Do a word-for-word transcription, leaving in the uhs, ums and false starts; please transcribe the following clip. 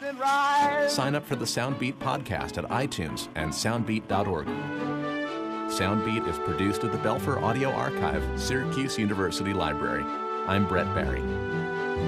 and rise. Sign up for the Soundbeat podcast at iTunes and soundbeat dot org. Soundbeat is produced at the Belfer Audio Archive, Syracuse University Library. I'm Brett Barry.